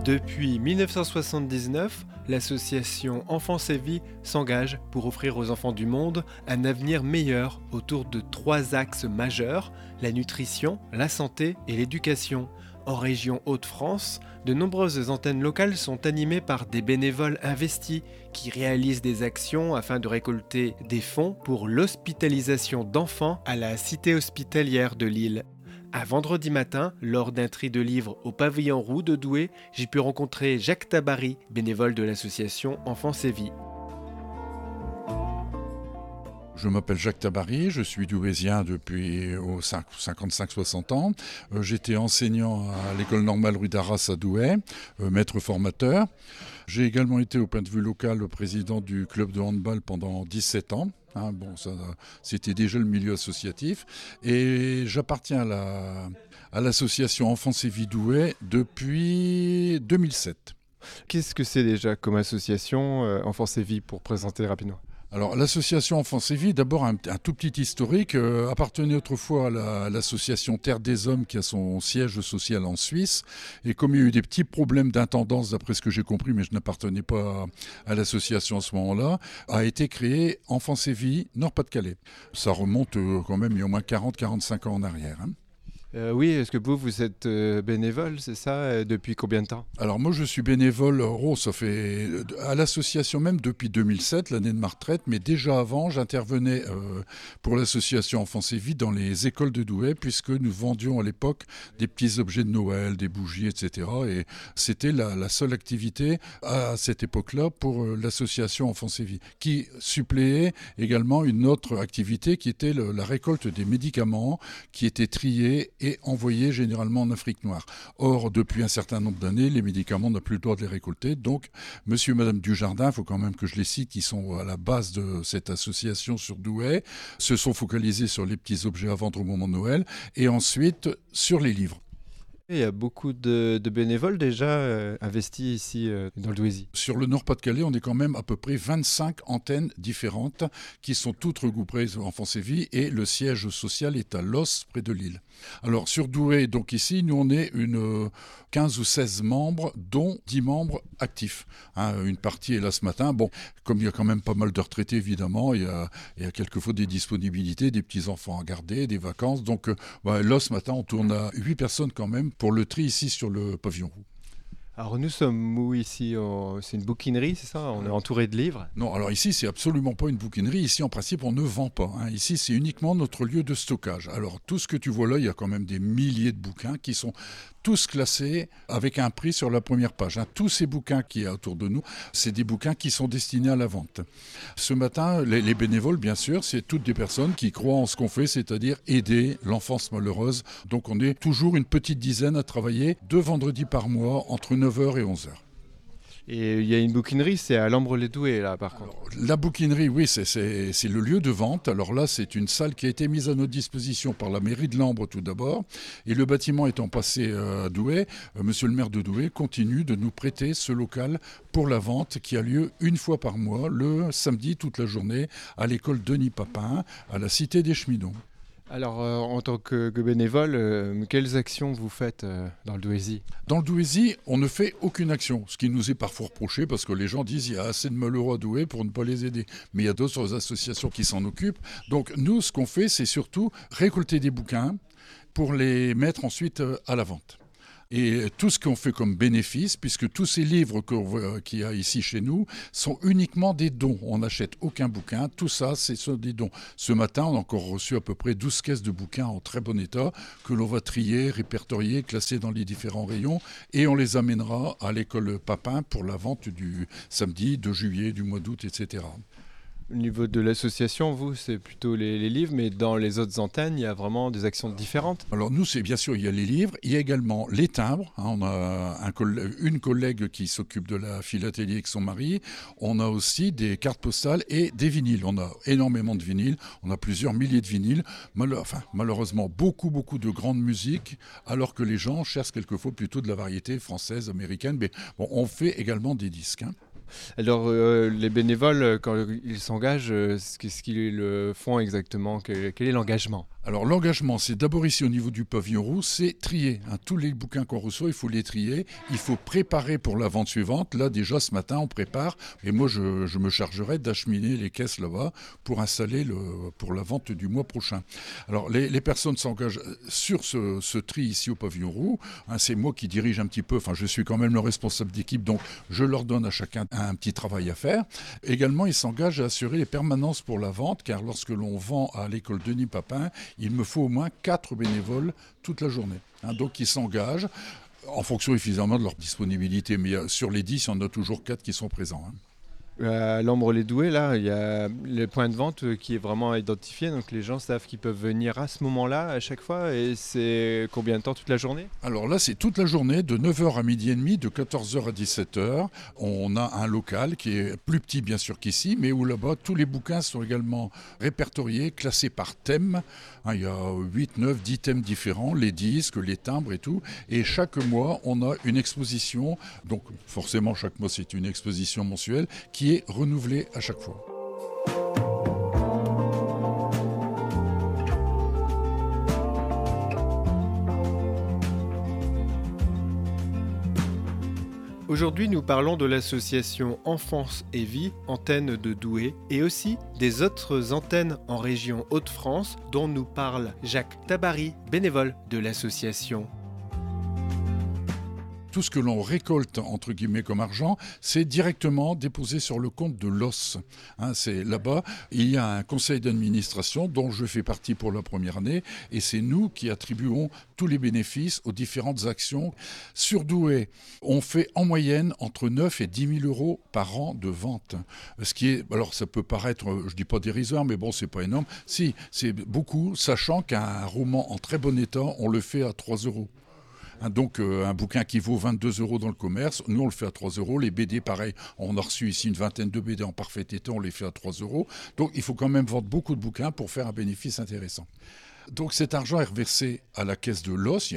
Depuis 1979, l'association Enfance et Vie s'engage pour offrir aux enfants du monde un avenir meilleur autour de 3 axes majeurs, la nutrition, la santé et l'éducation. En région Hauts-de-France, de nombreuses antennes locales sont animées par des bénévoles investis qui réalisent des actions afin de récolter des fonds pour l'hospitalisation d'enfants à la cité hospitalière de Lille. Un vendredi matin, lors d'un tri de livres au pavillon roux de Douai, j'ai pu rencontrer Jacques Tabary, bénévole de l'association Enfance et Vie. Je m'appelle Jacques Tabary, je suis douaisien depuis 55-60 ans. J'étais enseignant à l'école normale rue d'Arras à Douai, maître formateur. J'ai également été au point de vue local le président du club de handball pendant 17 ans. C'était déjà le milieu associatif. Et j'appartiens à l'association Enfance et Vie Douai depuis 2007. Qu'est-ce que c'est déjà comme association Enfance et Vie pour présenter rapidement ? Alors l'association Enfance et Vie, d'abord un tout petit historique, appartenait autrefois à l'association Terre des Hommes qui a son siège social en Suisse. Et comme il y a eu des petits problèmes d'intendance, d'après ce que j'ai compris, mais je n'appartenais pas à l'association à ce moment-là, a été créée Enfance et Vie Nord-Pas-de-Calais. Ça remonte quand même il y a au moins 40-45 ans en arrière. Oui, est-ce que vous êtes bénévole, c'est ça, depuis combien de temps ? Alors moi je suis bénévole, ça fait à l'association même depuis 2007, l'année de ma retraite, mais déjà avant j'intervenais pour l'association Enfance et Vie dans les écoles de Douai, puisque nous vendions à l'époque des petits objets de Noël, des bougies, etc. Et c'était la seule activité à cette époque-là pour l'association Enfance et Vie, qui suppléait également une autre activité qui était la récolte des médicaments qui étaient triés et envoyés généralement en Afrique noire. Or, depuis un certain nombre d'années, les médicaments n'ont plus le droit de les récolter. Donc, monsieur et madame Dujardin, il faut quand même que je les cite, qui sont à la base de cette association sur Douai, se sont focalisés sur les petits objets à vendre au moment de Noël et ensuite sur les livres. Il y a beaucoup de bénévoles déjà investis ici dans le Douaisis. Sur le Nord-Pas-de-Calais, on est quand même à peu près 25 antennes différentes qui sont toutes regroupées en Enfance et Vie et le siège social est à Los, près de Lille. Alors sur Douai, donc ici, nous on est une 15 ou 16 membres, dont 10 membres actifs. Une partie est là ce matin. Bon, comme il y a quand même pas mal de retraités évidemment, il y a quelquefois des disponibilités, des petits-enfants à garder, des vacances. Donc là ce matin, on tourne à 8 personnes quand même pour le tri ici sur le pavillon roux. Alors nous sommes où ici ? C'est une bouquinerie, c'est ça ? On est entouré de livres ? Non, alors ici c'est absolument pas une bouquinerie. Ici en principe on ne vend pas. Ici c'est uniquement notre lieu de stockage. Alors tout ce que tu vois là, il y a quand même des milliers de bouquins qui sont tous classés avec un prix sur la première page. Tous ces bouquins qu'il y a autour de nous, c'est des bouquins qui sont destinés à la vente. Ce matin, les bénévoles, bien sûr, c'est toutes des personnes qui croient en ce qu'on fait, c'est-à-dire aider l'enfance malheureuse. Donc on est toujours une petite dizaine à travailler 2 vendredis par mois entre 9h et 11h. Et il y a une bouquinerie, c'est à Lambre-les-Douais là par contre. Alors, la bouquinerie, oui, c'est le lieu de vente. Alors là, c'est une salle qui a été mise à notre disposition par la mairie de Lambre tout d'abord. Et le bâtiment étant passé à Douai, monsieur le maire de Douai continue de nous prêter ce local pour la vente qui a lieu une fois par mois, le samedi toute la journée, à l'école Denis Papin, à la cité des Cheminots. Alors, en tant que bénévole, quelles actions vous faites dans le Douaisis ? Dans le Douaisis, on ne fait aucune action, ce qui nous est parfois reproché parce que les gens disent qu'il y a assez de malheureux à Douai pour ne pas les aider. Mais il y a d'autres associations qui s'en occupent. Donc nous, ce qu'on fait, c'est surtout récolter des bouquins pour les mettre ensuite à la vente. Et tout ce qu'on fait comme bénéfice, puisque tous ces livres qu'il y a ici chez nous sont uniquement des dons. On n'achète aucun bouquin, tout ça, c'est des dons. Ce matin, on a encore reçu à peu près 12 caisses de bouquins en très bon état que l'on va trier, répertorier, classer dans les différents rayons et on les amènera à l'école Papin pour la vente du samedi, de juillet, du mois d'août, etc. Au niveau de l'association, vous, c'est plutôt les livres, mais dans les autres antennes, il y a vraiment des actions différentes. Alors nous, c'est bien sûr, il y a les livres, il y a également les timbres. On a une collègue qui s'occupe de la philatélie avec son mari. On a aussi des cartes postales et des vinyles. On a énormément de vinyles, on a plusieurs milliers de vinyles. Malheureusement, beaucoup de grandes musiques, alors que les gens cherchent quelquefois plutôt de la variété française, américaine. Mais bon, on fait également des disques. Alors, les bénévoles, quand ils s'engagent, qu'est-ce qu'ils font exactement ? Quel est l'engagement ? Alors l'engagement, c'est d'abord ici au niveau du pavillon rouge, c'est trier. Tous les bouquins qu'on reçoit, il faut les trier. Il faut préparer pour la vente suivante. Là déjà ce matin, on prépare. Et moi, je me chargerai d'acheminer les caisses là-bas pour installer pour la vente du mois prochain. Alors les personnes s'engagent sur ce tri ici au pavillon rouge. C'est moi qui dirige un petit peu. Enfin, je suis quand même le responsable d'équipe, donc je leur donne à chacun un petit travail à faire. Également, ils s'engagent à assurer les permanences pour la vente, car lorsque l'on vend à l'école Denis Papin, il me faut au moins 4 bénévoles toute la journée. Donc ils s'engagent en fonction évidemment de leur disponibilité. Mais sur les 10, il y en a toujours 4 qui sont présents. À Lembres-les-Doués, là, il y a le point de vente qui est vraiment identifié, donc les gens savent qu'ils peuvent venir à ce moment-là, à chaque fois, et c'est combien de temps, toute la journée ? Alors là, c'est toute la journée, de 9h à midi et demi, de 14h à 17h. On a un local qui est plus petit, bien sûr, qu'ici, mais où là-bas, tous les bouquins sont également répertoriés, classés par thème. Il y a 8, 9, 10 thèmes différents, les disques, les timbres et tout. Et chaque mois, on a une exposition, donc forcément, chaque mois, c'est une exposition mensuelle, qui est renouvelée à chaque fois. Aujourd'hui, nous parlons de l'association Enfance et Vie, antenne de Douai, et aussi des autres antennes en région Hauts-de-France dont nous parle Jacques Tabary, bénévole de l'association. Tout ce que l'on récolte, entre guillemets, comme argent, c'est directement déposé sur le compte de l'OS. C'est là-bas, il y a un conseil d'administration dont je fais partie pour la première année, et c'est nous qui attribuons tous les bénéfices aux différentes actions. Sur Douai, on fait en moyenne entre 9 et 10 000 euros par an de vente. Ce qui est, alors ça peut paraître, je dis pas dérisoire, mais bon, c'est pas énorme. Si, c'est beaucoup, sachant qu'un roman en très bon état, on le fait à 3 euros. Donc un bouquin qui vaut 22 euros dans le commerce, nous on le fait à 3 euros. Les BD, pareil, on a reçu ici une vingtaine de BD en parfait état, on les fait à 3 euros. Donc il faut quand même vendre beaucoup de bouquins pour faire un bénéfice intéressant. Donc cet argent est reversé à la caisse de l'OS.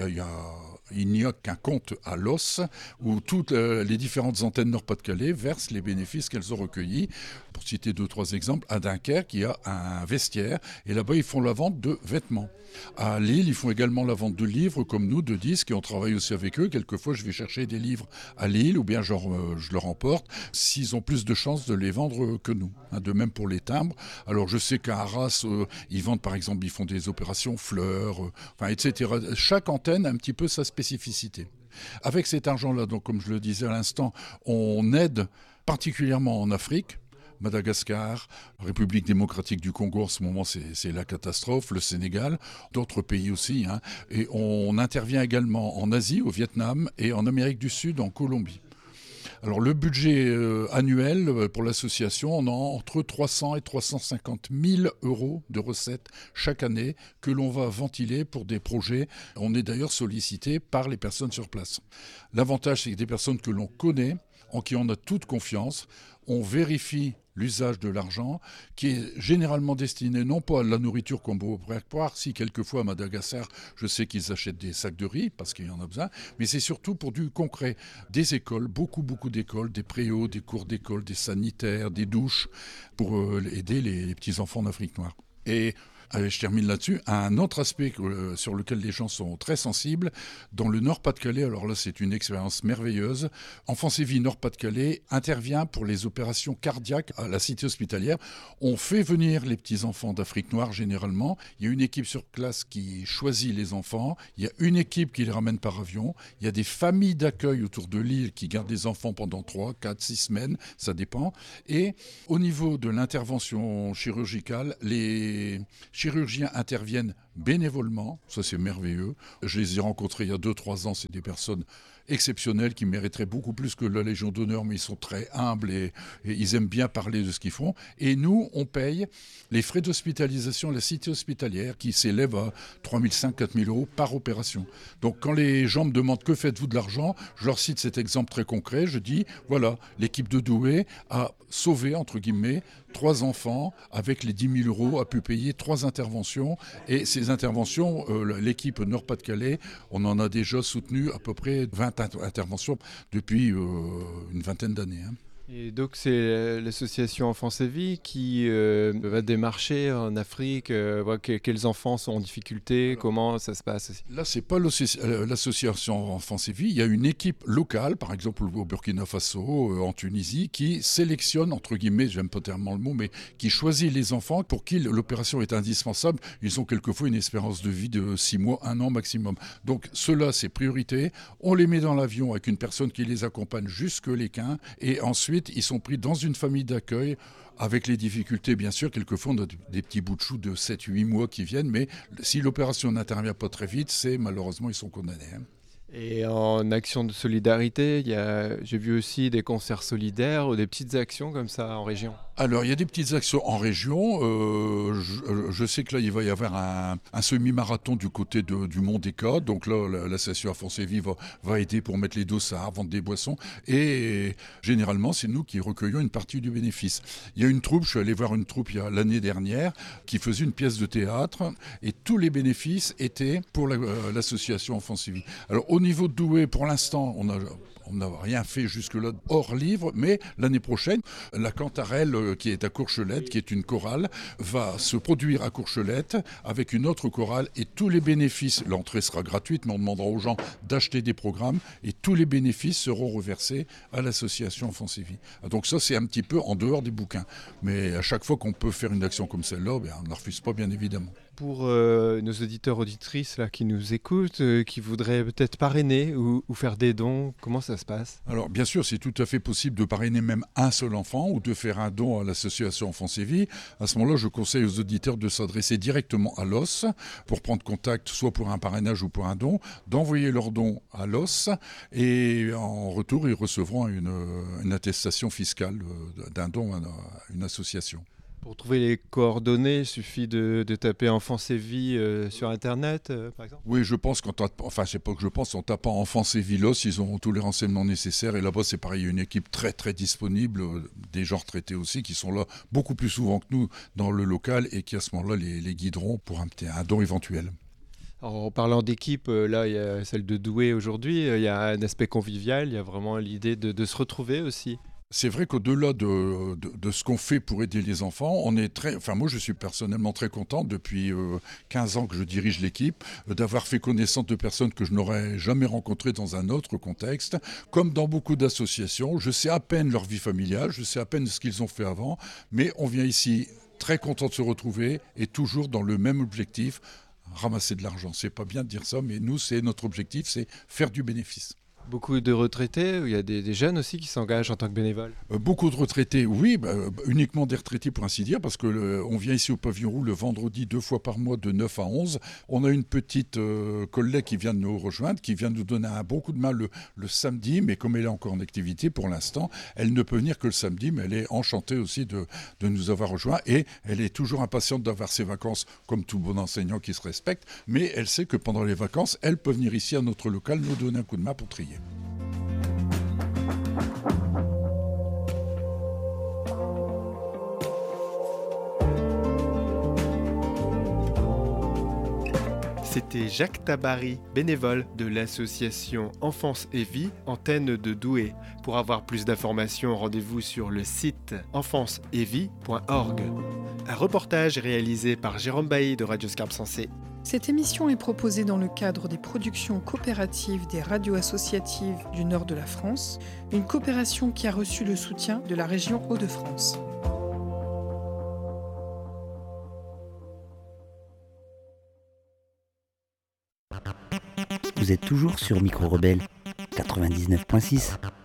Il n'y a qu'un compte à l'OS où toutes les différentes antennes Nord-Pas-de-Calais versent les bénéfices qu'elles ont recueillis. Pour citer 2-3 exemples, à Dunkerque, il y a un vestiaire et là-bas ils font la vente de vêtements. À Lille, ils font également la vente de livres comme nous, de disques, et on travaille aussi avec eux. Quelquefois, je vais chercher des livres à Lille ou bien je leur emporte s'ils ont plus de chances de les vendre que nous. De même pour les timbres. Alors je sais qu'à Arras, ils vendent par exemple, ils font des opérations fleurs, etc. Chaque antenne a un petit peu sa spécificité. Avec cet argent-là, donc comme je le disais à l'instant, on aide particulièrement en Afrique. Madagascar, République démocratique du Congo, en ce moment c'est la catastrophe, le Sénégal, d'autres pays aussi. Et on intervient également en Asie, au Vietnam, et en Amérique du Sud, en Colombie. Alors le budget annuel pour l'association, on a entre 300 et 350 000 euros de recettes chaque année que l'on va ventiler pour des projets. On est d'ailleurs sollicité par les personnes sur place. L'avantage, c'est que des personnes que l'on connaît, en qui on a toute confiance, on vérifie l'usage de l'argent, qui est généralement destiné non pas à la nourriture comme vous pourrez croire, si quelquefois à Madagascar, je sais qu'ils achètent des sacs de riz, parce qu'il y en a besoin, mais c'est surtout pour du concret. Des écoles, beaucoup d'écoles, des préaux, des cours d'école, des sanitaires, des douches, pour aider les petits-enfants d'Afrique noire. Et je termine là-dessus. Un autre aspect sur lequel les gens sont très sensibles, dans le Nord-Pas-de-Calais, alors là c'est une expérience merveilleuse, Enfance et Vie Nord-Pas-de-Calais intervient pour les opérations cardiaques à la cité hospitalière. On fait venir les petits-enfants d'Afrique noire généralement. Il y a une équipe sur place qui choisit les enfants. Il y a une équipe qui les ramène par avion. Il y a des familles d'accueil autour de l'île qui gardent des enfants pendant 3, 4, 6 semaines, ça dépend. Et au niveau de l'intervention chirurgicale, les chirurgiens interviennent bénévolement, ça c'est merveilleux. Je les ai rencontrés il y a 2-3 ans, c'est des personnes exceptionnelles qui mériteraient beaucoup plus que la Légion d'honneur, mais ils sont très humbles et ils aiment bien parler de ce qu'ils font. Et nous, on paye les frais d'hospitalisation à la cité hospitalière qui s'élèvent à 3 500 à 4 000 euros par opération. Donc quand les gens me demandent que faites-vous de l'argent, je leur cite cet exemple très concret, je dis voilà, l'équipe de Douai a sauvé, entre guillemets, 3 enfants avec les 10 000 euros, a pu payer 3 interventions. Et ces interventions, l'équipe Nord-Pas-de-Calais, on en a déjà soutenu à peu près 20 interventions depuis une vingtaine d'années. Et donc c'est l'association Enfance et Vie qui va démarcher en Afrique, voir quels enfants sont en difficulté, comment ça se passe aussi. Là, c'est pas l'association Enfance et Vie. Il y a une équipe locale, par exemple au Burkina Faso, en Tunisie, qui sélectionne, entre guillemets, j'aime pas tellement le mot, mais qui choisit les enfants pour qui l'opération est indispensable. Ils ont quelquefois une espérance de vie de 6 mois, 1 an maximum. Donc ceux-là, c'est priorité. On les met dans l'avion avec une personne qui les accompagne jusque l'Équin, et ensuite, ils sont pris dans une famille d'accueil avec les difficultés, bien sûr. Quelquefois, on a des petits bouts de chou de 7-8 mois qui viennent, mais si l'opération n'intervient pas très vite, malheureusement, ils sont condamnés. Et en action de solidarité, j'ai vu aussi des concerts solidaires ou des petites actions comme ça en région. Alors, il y a des petites actions en région. Je sais que là, il va y avoir un semi-marathon du côté du Mont des Cas. Donc là, l'association Enfance et Vie va aider pour mettre les dossards, vendre des boissons. Et généralement, c'est nous qui recueillons une partie du bénéfice. Il y a une troupe, je suis allé voir une troupe l'année dernière, qui faisait une pièce de théâtre. Et tous les bénéfices étaient pour l'association Enfance et Vie. Alors, au niveau de Douai, pour l'instant, on n'a rien fait jusque-là hors livre, mais l'année prochaine, la Cantarelle qui est à Courchelette, qui est une chorale, va se produire à Courchelette avec une autre chorale et tous les bénéfices, l'entrée sera gratuite, mais on demandera aux gens d'acheter des programmes et tous les bénéfices seront reversés à l'association Enfance et Vie. Donc ça, c'est un petit peu en dehors des bouquins. Mais à chaque fois qu'on peut faire une action comme celle-là, on ne la refuse pas, bien évidemment. Pour nos auditeurs auditrices là, qui nous écoutent, qui voudraient peut-être parrainer ou faire des dons, comment ça se passe ? Alors bien sûr, c'est tout à fait possible de parrainer même un seul enfant ou de faire un don à l'association Enfance et Vie. À ce moment-là, je conseille aux auditeurs de s'adresser directement à l'OS pour prendre contact, soit pour un parrainage ou pour un don, d'envoyer leur don à l'OS et en retour, ils recevront une attestation fiscale d'un don à une association. Pour trouver les coordonnées, il suffit de taper Enfance et Vie sur Internet, par exemple ? Oui, je pense en tapant Enfance et Vie LOS, ils ont tous les renseignements nécessaires. Et là-bas, c'est pareil, il y a une équipe très très disponible, des gens retraités aussi, qui sont là beaucoup plus souvent que nous dans le local et qui à ce moment-là les guideront pour un don éventuel. Alors, en parlant d'équipe, là, il y a celle de Douai aujourd'hui, il y a un aspect convivial, il y a vraiment l'idée de se retrouver aussi. C'est vrai qu'au-delà de ce qu'on fait pour aider les enfants, moi je suis personnellement très content depuis 15 ans que je dirige l'équipe, d'avoir fait connaissance de personnes que je n'aurais jamais rencontrées dans un autre contexte. Comme dans beaucoup d'associations, je sais à peine leur vie familiale, je sais à peine ce qu'ils ont fait avant, mais on vient ici très content de se retrouver et toujours dans le même objectif, ramasser de l'argent. C'est pas bien de dire ça, mais nous, notre objectif, c'est faire du bénéfice. Beaucoup de retraités, il y a des jeunes aussi qui s'engagent en tant que bénévoles. Beaucoup de retraités, oui, uniquement des retraités pour ainsi dire, parce qu'on vient ici au Pavillon Roux le vendredi 2 fois par mois de 9 à 11. On a une petite collègue qui vient de nous rejoindre, qui vient de nous donner un bon coup de main le samedi, mais comme elle est encore en activité pour l'instant, elle ne peut venir que le samedi, mais elle est enchantée aussi de nous avoir rejoints et elle est toujours impatiente d'avoir ses vacances, comme tout bon enseignant qui se respecte, mais elle sait que pendant les vacances, elle peut venir ici à notre local nous donner un coup de main pour trier. C'était Jacques Tabary, bénévole de l'association Enfance et Vie, antenne de Douai. Pour avoir plus d'informations, rendez-vous sur le site enfanceetvie.org. Un reportage réalisé par Jérôme Bailly de Radio Scarpe Sensée. Cette émission est proposée dans le cadre des productions coopératives des radios associatives du nord de la France, une coopération qui a reçu le soutien de la région Hauts-de-France. Vous êtes toujours sur Micro Rebelle 99.6.